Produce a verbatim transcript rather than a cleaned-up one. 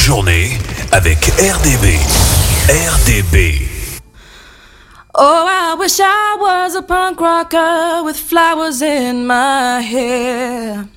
journée avec R D B. R D B. Oh, I wish I was a punk rocker with flowers in my hair.